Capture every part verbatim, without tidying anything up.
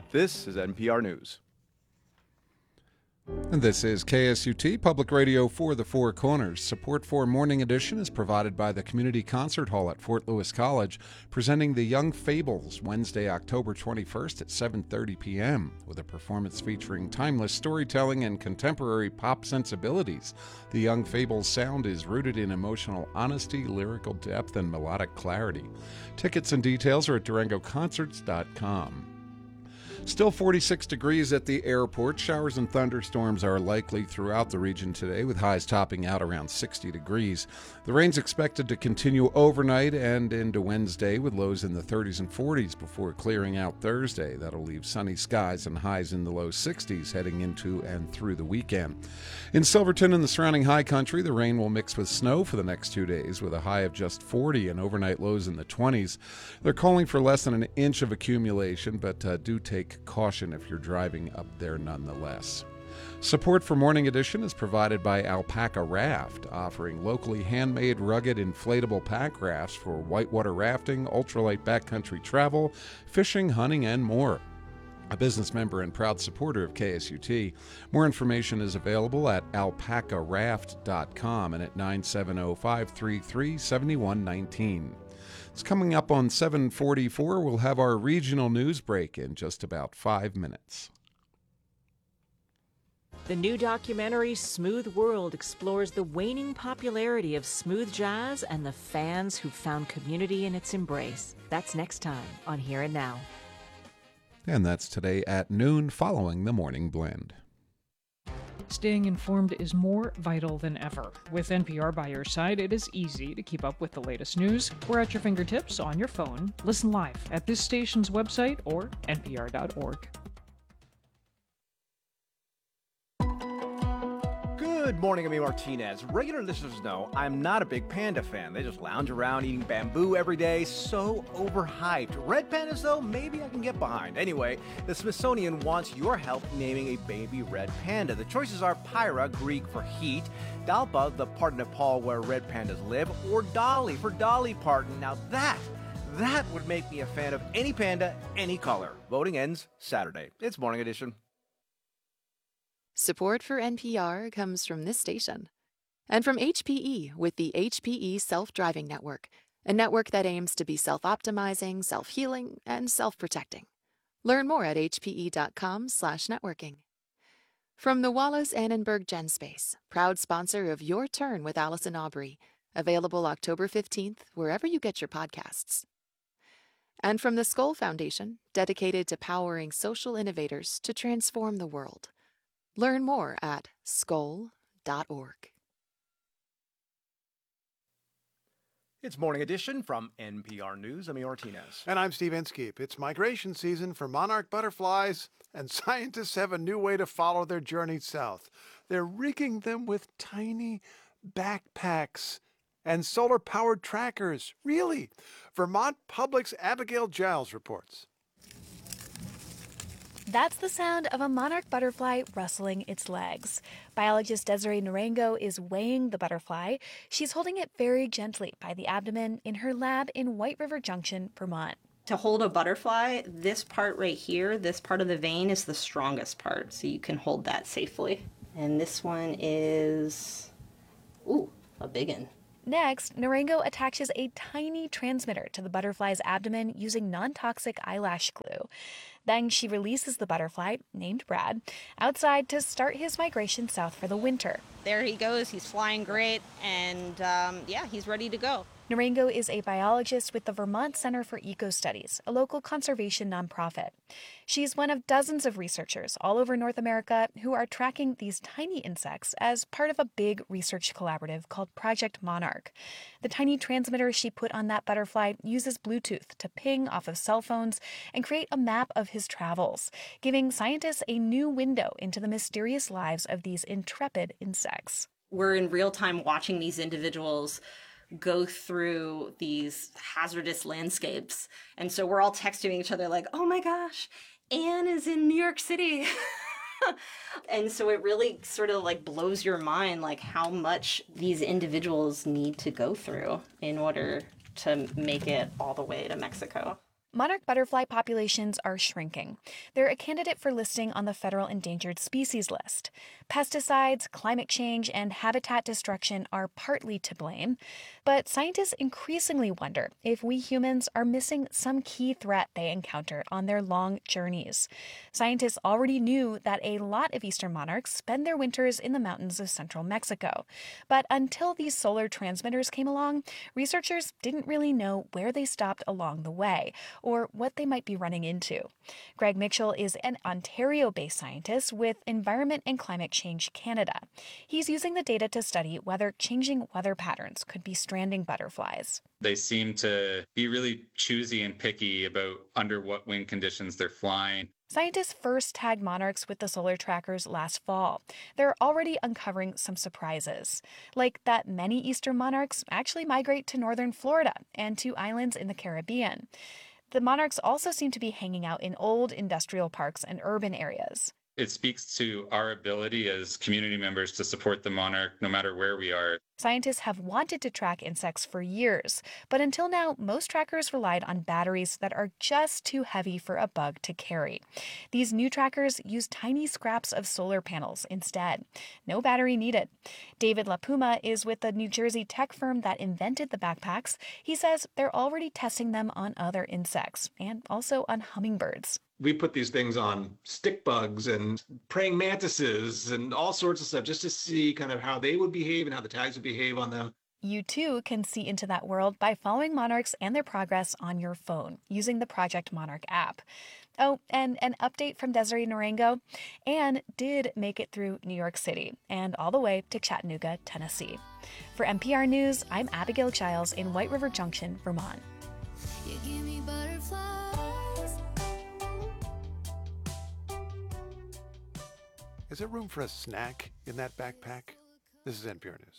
This is N P R News. And this is K S U T, Public Radio for the Four Corners. Support for Morning Edition is provided by the Community Concert Hall at Fort Lewis College, presenting The Young Fables Wednesday, October twenty-first at seven thirty p.m. with a performance featuring timeless storytelling and contemporary pop sensibilities. The Young Fables sound is rooted in emotional honesty, lyrical depth, and melodic clarity. Tickets and details are at durango concerts dot com. Still forty-six degrees at the airport. Showers and thunderstorms are likely throughout the region today, with highs topping out around sixty degrees. The rain's expected to continue overnight and into Wednesday, with lows in the thirties and forties before clearing out Thursday. That'll leave sunny skies and highs in the low sixties heading into and through the weekend. In Silverton and the surrounding high country, the rain will mix with snow for the next two days, with a high of just forty and overnight lows in the twenties. They're calling for less than an inch of accumulation, but uh, do take caution if you're driving up there nonetheless. Support for Morning Edition is provided by Alpaca Raft, offering locally handmade, rugged, inflatable pack rafts for whitewater rafting, ultralight backcountry travel, fishing, hunting, and more. A business member and proud supporter of K S U T. More information is available at alpaca raft dot com and at nine seven zero, five three three, seven one one nine. It's coming up on seven forty-four. We'll have our regional news break in just about five minutes. The new documentary Smooth World explores the waning popularity of smooth jazz and the fans who found community in its embrace. That's next time on Here and Now. And that's today at noon following the Morning Blend. Staying informed is more vital than ever. With N P R by your side, it is easy to keep up with the latest news. We're at your fingertips on your phone. Listen live at this station's website or N P R dot org. Good morning, I'm Amy Martinez. Regular listeners know I'm not a big panda fan. They just lounge around eating bamboo every day, so overhyped. Red pandas, though, maybe I can get behind. Anyway, the Smithsonian wants your help naming a baby red panda. The choices are Pyra, Greek for heat, Dalpa, the part of Nepal where red pandas live, or Dolly for Dolly Parton. Now that, that would make me a fan of any panda, any color. Voting ends Saturday. It's Morning Edition. Support for N P R comes from this station and from H P E with the H P E Self-Driving Network, a network that aims to be self-optimizing, self-healing, and self-protecting. Learn more at h p e dot com slash networking. From the Wallace Annenberg GenSpace, proud sponsor of Your Turn with Allison Aubrey, available October fifteenth wherever you get your podcasts. And from the Skoll Foundation, dedicated to powering social innovators to transform the world. Learn more at skoll dot org. It's Morning Edition from N P R News. I'm Martinez. And I'm Steve Inskeep. It's migration season for monarch butterflies, and scientists have a new way to follow their journey south. They're rigging them with tiny backpacks and solar-powered trackers. Really? Vermont Public's Abigail Giles reports. That's the sound of a monarch butterfly rustling its legs. Biologist Desiree Narango is weighing the butterfly. She's holding it very gently by the abdomen in her lab in White River Junction, Vermont. To hold a butterfly, this part right here, this part of the vein is the strongest part, so you can hold that safely. And this one is, ooh, a big one. Next, Narango attaches a tiny transmitter to the butterfly's abdomen using non-toxic eyelash glue. Then she releases the butterfly, named Brad, outside to start his migration south for the winter. There he goes. He's flying great, and um, yeah, he's ready to go. Narango is a biologist with the Vermont Center for Eco Studies, a local conservation nonprofit. She's one of dozens of researchers all over North America who are tracking these tiny insects as part of a big research collaborative called Project Monarch. The tiny transmitter she put on that butterfly uses Bluetooth to ping off of cell phones and create a map of his travels, giving scientists a new window into the mysterious lives of these intrepid insects. We're in real time watching these individuals go through these hazardous landscapes. And so we're all texting each other like, oh my gosh, Anne is in New York City. And so it really sort of like blows your mind, like how much these individuals need to go through in order to make it all the way to Mexico. monarch butterfly populations are shrinking. They're a candidate for listing on the federal endangered species list. Pesticides, climate change, and habitat destruction are partly to blame, but scientists increasingly wonder if we humans are missing some key threat they encounter on their long journeys. Scientists already knew that a lot of eastern monarchs spend their winters in the mountains of central Mexico, but until these solar transmitters came along, researchers didn't really know where they stopped along the way or what they might be running into. Greg Mitchell is an Ontario-based scientist with Environment and Climate Change Canada. He's using the data to study whether changing weather patterns could be stranding butterflies. They seem to be really choosy and picky about under what wind conditions they're flying. Scientists first tagged monarchs with the solar trackers last fall. They're already uncovering some surprises, like that many eastern monarchs actually migrate to northern Florida and to islands in the Caribbean. The monarchs also seem to be hanging out in old industrial parks and urban areas. It speaks to our ability as community members to support the monarch no matter where we are. Scientists have wanted to track insects for years, but until now, most trackers relied on batteries that are just too heavy for a bug to carry. These new trackers use tiny scraps of solar panels instead. No battery needed. David LaPuma is with the New Jersey tech firm that invented the backpacks. He says they're already testing them on other insects and also on hummingbirds. We put these things on stick bugs and praying mantises and all sorts of stuff just to see kind of how they would behave and how the tags would behave on them. You too can see into that world by following monarchs and their progress on your phone using the Project Monarch app. Oh, and an update from Desiree Narango. Anne did make it through New York City and all the way to Chattanooga, Tennessee. For N P R News, I'm Abigail Giles in White River Junction, Vermont. You give me butterflies. Is there room for a snack in that backpack? This is N P R News.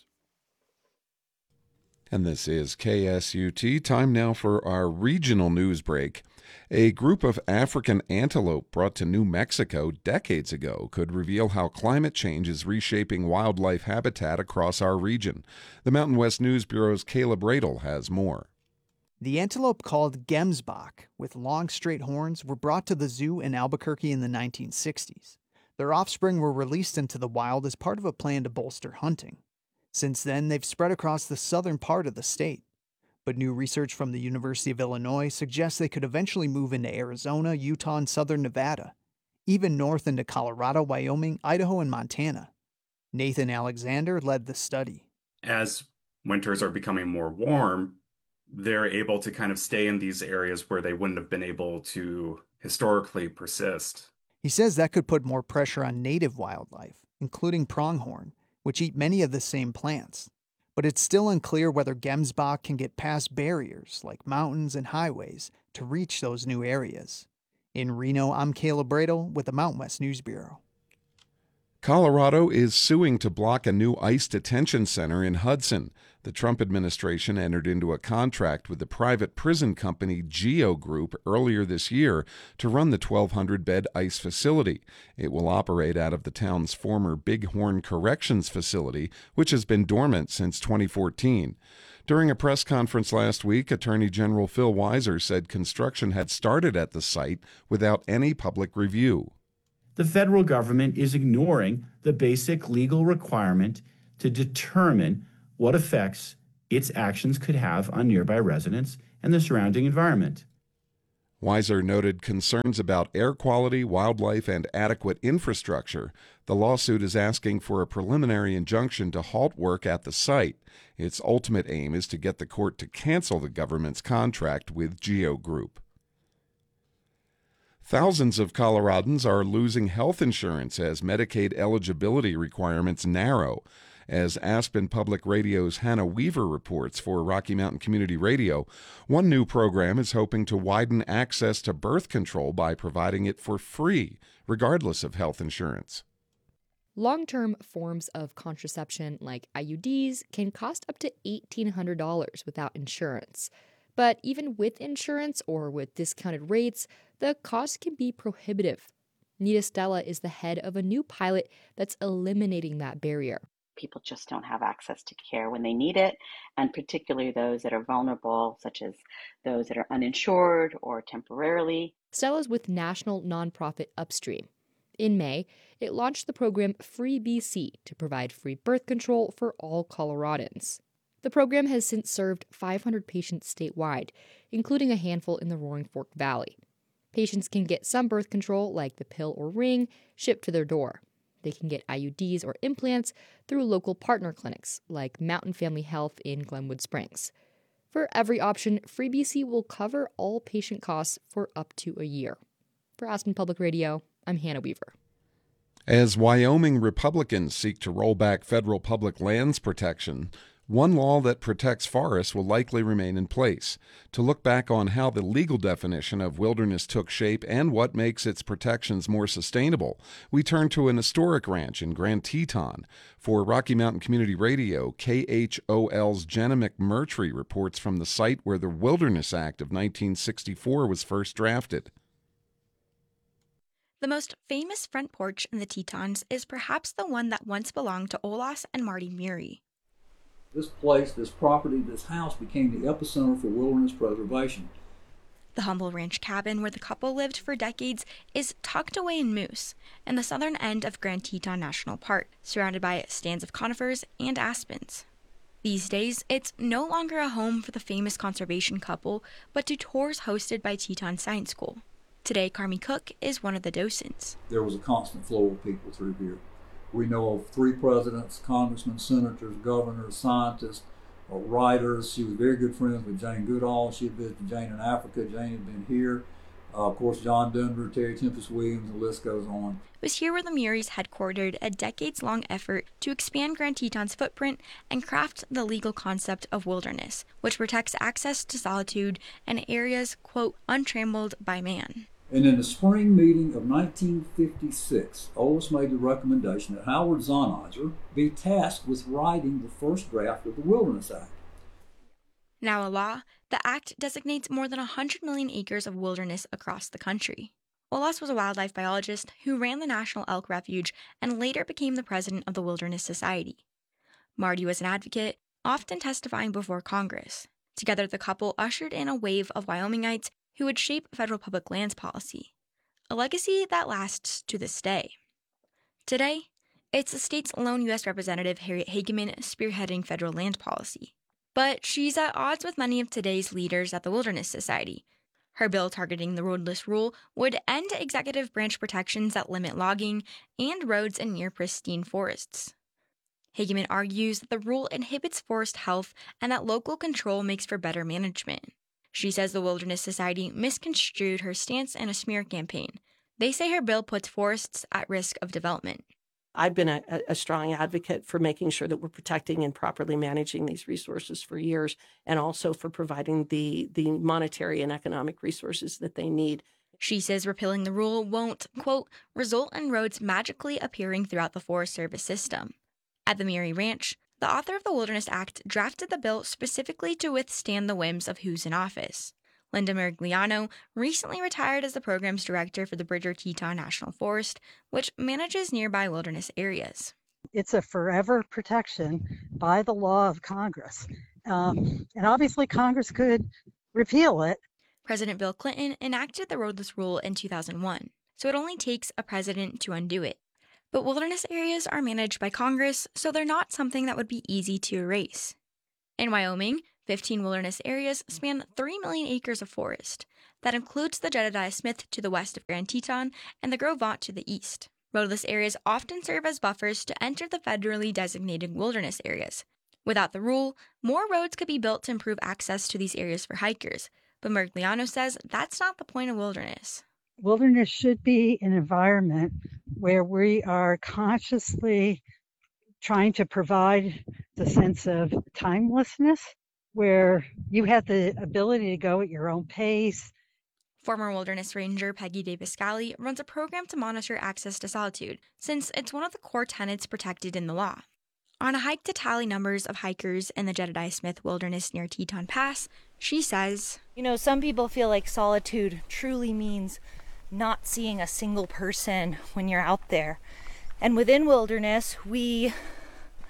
And this is K S U T. Time now for our regional news break. A group of African antelope brought to New Mexico decades ago could reveal how climate change is reshaping wildlife habitat across our region. The Mountain West News Bureau's Caleb Radel has more. The antelope called Gemsbok, with long straight horns, were brought to the zoo in Albuquerque in the nineteen sixties. Their offspring were released into the wild as part of a plan to bolster hunting. Since then, they've spread across the southern part of the state. But new research from the University of Illinois suggests they could eventually move into Arizona, Utah, and southern Nevada, even north into Colorado, Wyoming, Idaho, and Montana. Nathan Alexander led the study. As winters are becoming more warm, they're able to kind of stay in these areas where they wouldn't have been able to historically persist. He says that could put more pressure on native wildlife, including pronghorn, which eat many of the same plants. But it's still unclear whether Gemsbok can get past barriers like mountains and highways to reach those new areas. In Reno, I'm Caleb Radel with the Mountain West News Bureau. Colorado is suing to block a new ICE detention center in Hudson. The Trump administration entered into a contract with the private prison company Geo Group earlier this year to run the twelve hundred bed ICE facility. It will operate out of the town's former Bighorn Corrections facility, which has been dormant since twenty fourteen. During a press conference last week, Attorney General Phil Weiser said construction had started at the site without any public review. The federal government is ignoring the basic legal requirement to determine what effects its actions could have on nearby residents and the surrounding environment. Weiser noted concerns about air quality, wildlife, and adequate infrastructure. The lawsuit is asking for a preliminary injunction to halt work at the site. Its ultimate aim is to get the court to cancel the government's contract with Geo Group. Thousands of Coloradans are losing health insurance as Medicaid eligibility requirements narrow. As Aspen Public Radio's Hannah Weaver reports for Rocky Mountain Community Radio, one new program is hoping to widen access to birth control by providing it for free, regardless of health insurance. Long-term forms of contraception like I U Ds can cost up to eighteen hundred dollars without insurance. But even with insurance or with discounted rates, the cost can be prohibitive. Nita Stella is the head of a new pilot that's eliminating that barrier. people just don't have access to care when they need it, and particularly those that are vulnerable, such as those that are uninsured or temporarily. Stella's with national nonprofit Upstream. In May, it launched the program Free B C to provide free birth control for all Coloradans. The program has since served five hundred patients statewide, including a handful in the Roaring Fork Valley. Patients can get some birth control, like the pill or ring, shipped to their door. They can get I U Ds or implants through local partner clinics, like Mountain Family Health in Glenwood Springs. For every option, Free B C will cover all patient costs for up to a year. For Aspen Public Radio, I'm Hannah Weaver. As Wyoming Republicans seek to roll back federal public lands protection, one law that protects forests will likely remain in place. To look back on how the legal definition of wilderness took shape and what makes its protections more sustainable, we turn to an historic ranch in Grand Teton. For Rocky Mountain Community Radio, K H O L's Jenna McMurtry reports from the site where the Wilderness Act of nineteen sixty-four was first drafted. The most famous front porch in the Tetons is perhaps the one that once belonged to Olaus and Marty Murray. This place, this property, this house became the epicenter for wilderness preservation. The humble ranch cabin where the couple lived for decades is tucked away in Moose, in the southern end of Grand Teton National Park, surrounded by stands of conifers and aspens. These days, it's no longer a home for the famous conservation couple, but to tours hosted by Teton Science School. Today, Carmi Cook is one of the docents. There was a constant flow of people through here. We know of three presidents, congressmen, senators, governors, scientists, uh, writers. She was very good friends with Jane Goodall. She had visited Jane in Africa. Jane had been here. Uh, of course, John Denver, Terry Tempest Williams, the list goes on. It was here where the Murrays headquartered a decades-long effort to expand Grand Teton's footprint and craft the legal concept of wilderness, which protects access to solitude and areas, quote, untrammeled by man. And in the spring meeting of nineteen fifty-six, Olaus made the recommendation that Howard Zahniger be tasked with writing the first draft of the Wilderness Act. Now a law, the act designates more than one hundred million acres of wilderness across the country. Olaus was a wildlife biologist who ran the National Elk Refuge and later became the president of the Wilderness Society. Marty was an advocate, often testifying before Congress. Together, the couple ushered in a wave of Wyomingites who would shape federal public lands policy, a legacy that lasts to this day. Today, it's the state's lone U S Representative Harriet Hageman spearheading federal land policy. But she's at odds with many of today's leaders at the Wilderness Society. Her bill targeting the roadless rule would end executive branch protections that limit logging and roads in near pristine forests. Hageman argues that the rule inhibits forest health and that local control makes for better management. She says the Wilderness Society misconstrued her stance in a smear campaign. They say her bill puts forests at risk of development. I've been a, a strong advocate for making sure that we're protecting and properly managing these resources for years, and also for providing the, the monetary and economic resources that they need. She says repealing the rule won't, quote, result in roads magically appearing throughout the Forest Service system. At the Murray Ranch, the author of the Wilderness Act drafted the bill specifically to withstand the whims of who's in office. Linda Merigliano recently retired as the program's director for the Bridger Teton National Forest, which manages nearby wilderness areas. It's a forever protection by the law of Congress. Um, and obviously Congress could repeal it. President Bill Clinton enacted the roadless rule in two thousand one, so it only takes a president to undo it. But wilderness areas are managed by Congress, so they're not something that would be easy to erase. In Wyoming, fifteen wilderness areas span three million acres of forest. That includes the Jedediah Smith to the west of Grand Teton and the Gros Ventre to the east. Roadless areas often serve as buffers to enter the federally designated wilderness areas. Without the rule, more roads could be built to improve access to these areas for hikers, but Merigliano says that's not the point of wilderness. Wilderness should be an environment where we are consciously trying to provide the sense of timelessness, where you have the ability to go at your own pace. Former wilderness ranger Peggy Davis-Scally runs a program to monitor access to solitude, since it's one of the core tenets protected in the law. On a hike to tally numbers of hikers in the Jedediah Smith Wilderness near Teton Pass, she says, You know, some people feel like solitude truly means not seeing a single person when you're out there. And within wilderness, we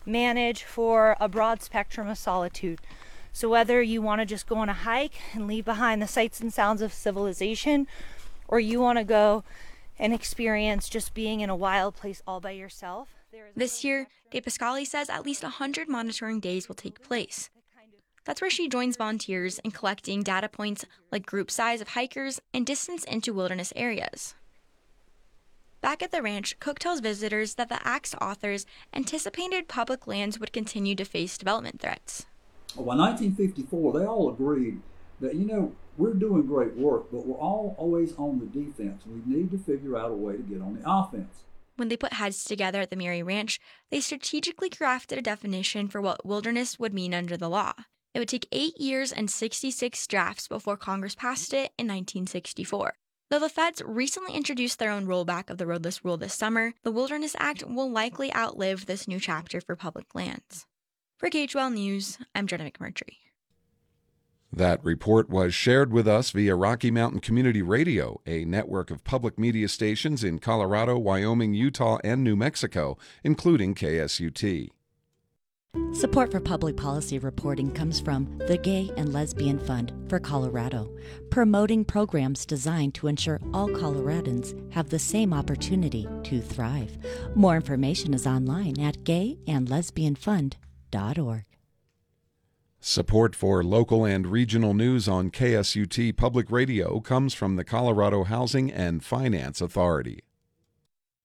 manage for a broad spectrum of solitude. So whether you want to just go on a hike and leave behind the sights and sounds of civilization, or you want to go and experience just being in a wild place all by yourself. This year, De Pascali says at least one hundred monitoring days will take place. That's where she joins volunteers in collecting data points like group size of hikers and distance into wilderness areas. Back at the ranch, Cook tells visitors that the Act's authors anticipated public lands would continue to face development threats. Well, in nineteen fifty-four, they all agreed that, you know, we're doing great work, but we're all always on the defense. We need to figure out a way to get on the offense. When they put heads together at the Mary Ranch, they strategically crafted a definition for what wilderness would mean under the law. It would take eight years and sixty-six drafts before Congress passed it in nineteen sixty-four. Though the feds recently introduced their own rollback of the roadless rule this summer, the Wilderness Act will likely outlive this new chapter for public lands. For K twelve News, I'm Jenna McMurtry. That report was shared with us via Rocky Mountain Community Radio, a network of public media stations in Colorado, Wyoming, Utah, and New Mexico, including K S U T. Support for public policy reporting comes from the Gay and Lesbian Fund for Colorado, promoting programs designed to ensure all Coloradans have the same opportunity to thrive. More information is online at gay and lesbian fund dot org. Support for local and regional news on K S U T Public Radio comes from the Colorado Housing and Finance Authority.